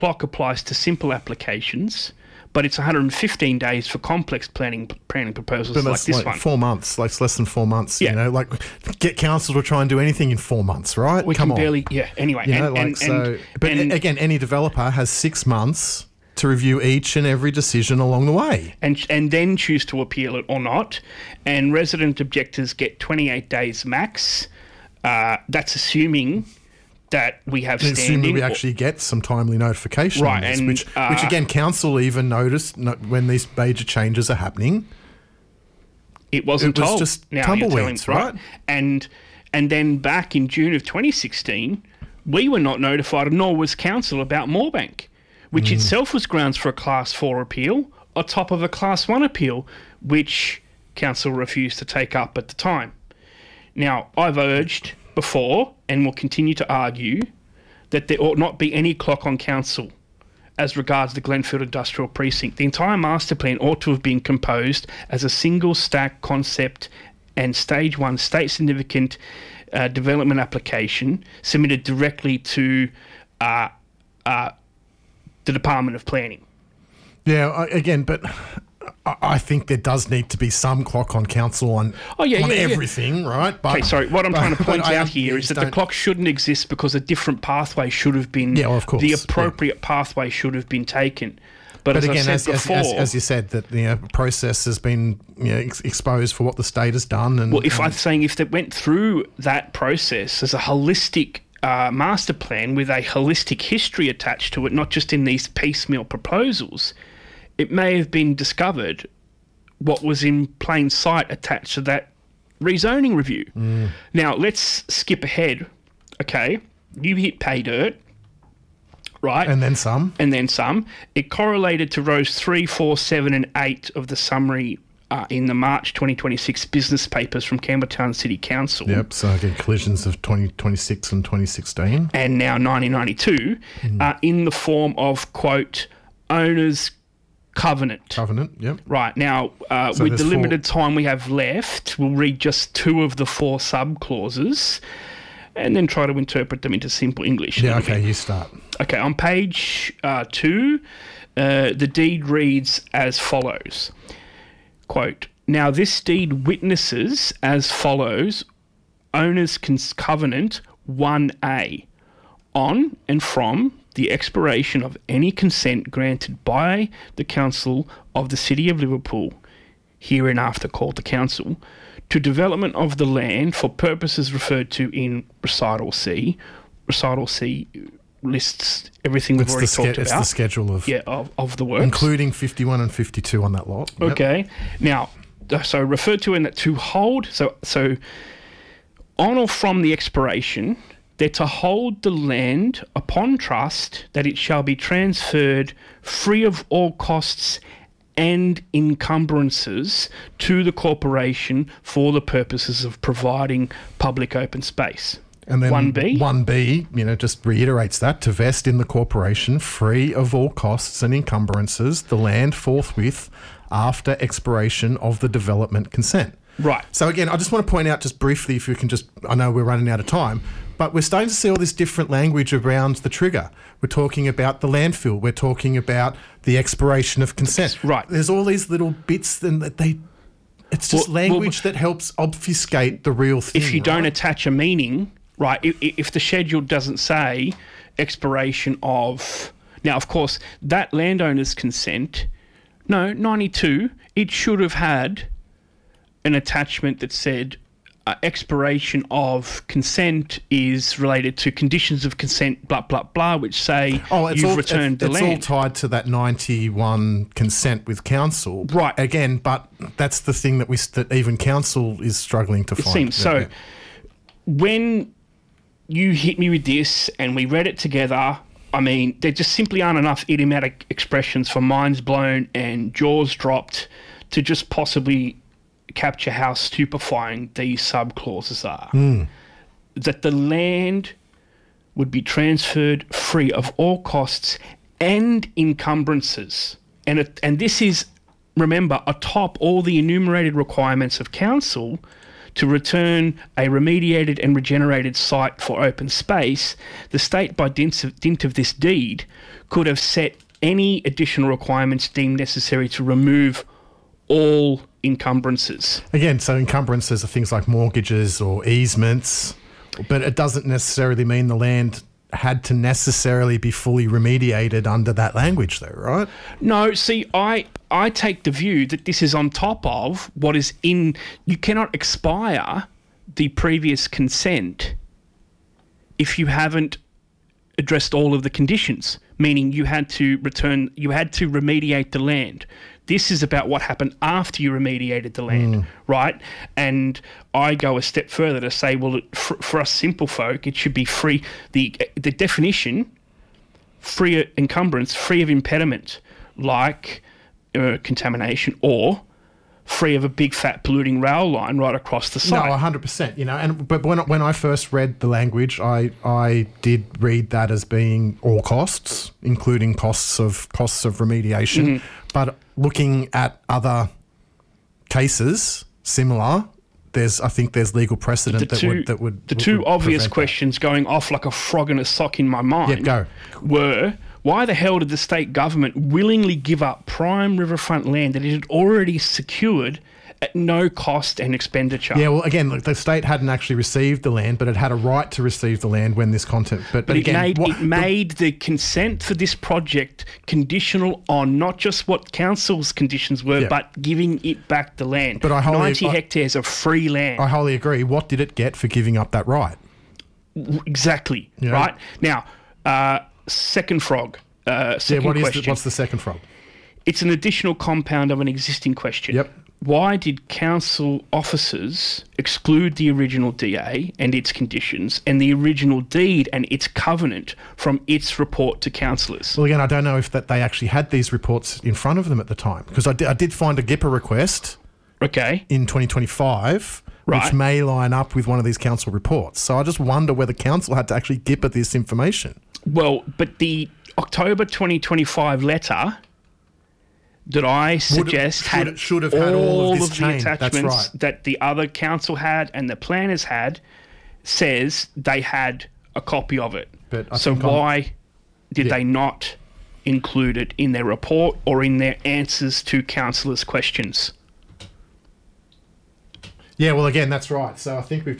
clock applies to simple applications, but it's 115 days for complex planning proposals But like that's this like one. 4 months, like it's less than 4 months, Yeah. you know, like get council to try and do anything in 4 months, right? We Come can on. barely, anyway. You know, but again, any developer has 6 months to review each and every decision along the way. and then choose to appeal it or not. And resident objectors get 28 days max. That's assuming that we have standing. Assuming we actually get some timely notification, Right, on this, and, which again, council even noticed when these major changes are happening. It wasn't It was told. just Now tumbleweeds, you're telling, right? And then back in June of 2016, we were not notified, nor was council, about Moorebank, which itself was grounds for a Class 4 appeal, on top of a Class 1 appeal, which council refused to take up at the time. Now, I've urged before, and will continue to argue, that there ought not be any clock on council as regards the Glenfield Industrial Precinct. The entire master plan ought to have been composed as a single stack concept and stage 1 state significant development application submitted directly to the Department of Planning. Yeah, again, but I think there does need to be some clock on council on everything, right? But, Okay, sorry. What I'm trying to point out here is that the don't- clock shouldn't exist because a different pathway should have been. Yeah, well, of course, the appropriate pathway should have been taken. But as again, I said before, as you said, that process has been exposed for what the state has done. And well, if they went through that process as a holistic master plan with a holistic history attached to it, not just in these piecemeal proposals, it may have been discovered what was in plain sight attached to that rezoning review. Now, let's skip ahead. Okay, you hit pay dirt, right? and then some. And then some. It correlated to rows 3, 4, 7 and 8 of the summary in the March 2026 business papers from Campbelltown City Council. Yep. So again, collisions of 2026 and 2016, And now 1992 in the form of, quote, owner's covenant. covenant. Yep. Right, now, So with the there's limited time we have left, we'll read just 2 of the 4 sub-clauses and then try to interpret them into simple English. a Yeah. little bit. Okay. You start. Okay, on page 2, the deed reads as follows. Quote, now this deed witnesses as follows owner's covenant 1A on and from the expiration of any consent granted by the Council of the City of Liverpool, hereinafter called the Council, to development of the land for purposes referred to in Recital C. Recital C lists everything we've already talked It's about. the schedule Of the works. including 51 and 52 on that lot. Yep. Okay. Now, so referred to in that to hold, so on or from the expiration, they're to hold the land upon trust that it shall be transferred free of all costs and encumbrances to the corporation for the purposes of providing public open space. And then 1B? 1B, just reiterates that, to vest in the corporation, free of all costs and encumbrances, the land forthwith after expiration of the development consent. Right. So again, I just want to point out just briefly, if you can just, I know we're running out of time, but we're starting to see all this different language around the trigger. We're talking about the landfill. We're talking about the expiration of consent. Right. There's all these little bits and it's just language that helps obfuscate the real thing. If you don't right? attach a meaning, right, if the schedule doesn't say expiration of... Now, of course, that landowner's consent, 92, it should have had an attachment that said expiration of consent is related to conditions of consent, blah, blah, blah, which say you've returned the land. It's all tied to that 91 consent with council. Right. Again, but that's the thing that even council is struggling to find. It seems. So when you hit me with this and we read it together, I mean, there just simply aren't enough idiomatic expressions for minds blown and jaws dropped to just possibly capture how stupefying these sub-clauses are. That the land would be transferred free of all costs and encumbrances. And this is, remember, atop all the enumerated requirements of council to return a remediated and regenerated site for open space, the state, by dint of this deed, could have set any additional requirements deemed necessary to remove all encumbrances. Again, so encumbrances are things like mortgages or easements, but it doesn't necessarily mean the land had to necessarily be fully remediated under that language though, right? No, see, I take the view that this is on top of what is in... You cannot expire the previous consent if you haven't addressed all of the conditions, meaning you had to remediate the land. This is about what happened after you remediated the land, right? And I go a step further to say, well, for us simple folk, it should be free. The definition, free of encumbrance, free of impediment, like contamination, or free of a big fat polluting rail line right across the site. No, 100%. But when I first read the language, I did read that as being all costs, including costs of remediation. But looking at other cases similar, I think there's legal precedent that would. The two obvious questions going off like a frog in a sock in my mind were: why the hell did the state government willingly give up prime riverfront land that it had already secured at no cost and expenditure? Yeah, well, again, look, the state hadn't actually received the land, but it had a right to receive the land when this content... But again... It made the consent for this project conditional on not just what council's conditions were, but giving it back the land. But 90 hectares of free land. I wholly agree. What did it get for giving up that right? Exactly, right? Now, second frog. Second question. What's the second frog? It's an additional compound of an existing question. Yep. Why did council officers exclude the original DA and its conditions and the original deed and its covenant from its report to councillors? Well, again, I don't know if they actually had these reports in front of them at the time, because I did find a GIPA request in 2025, which may line up with one of these council reports. So I just wonder whether council had to actually GIPA this information. Well, but the October 2025 letter that I suggest should have had all of the attachments that the other council had and the planners had, says they had a copy of it. So why did they not include it in their report or in their answers to councillors' questions? Yeah, well, again, that's right. So I think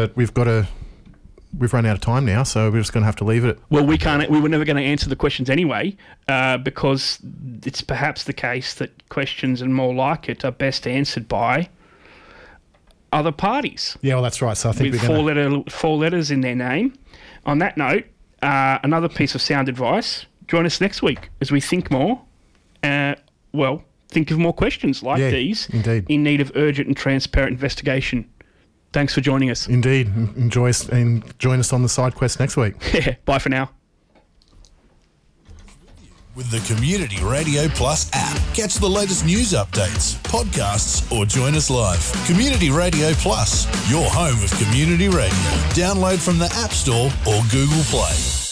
we've run out of time now, so we're just going to have to leave it. Well, we were never going to answer the questions anyway, because it's perhaps the case that questions and more like it are best answered by other parties. Yeah, well, that's right. So I think with four letters in their name. On that note, another piece of sound advice. Join us next week as we think more. Think of more questions like these in need of urgent and transparent investigation. Thanks for joining us. Indeed. Enjoy us and join us on the side quest next week. Yeah, bye for now. With the Community Radio Plus app, catch the latest news updates, podcasts, or join us live. Community Radio Plus, your home of community radio. Download from the App Store or Google Play.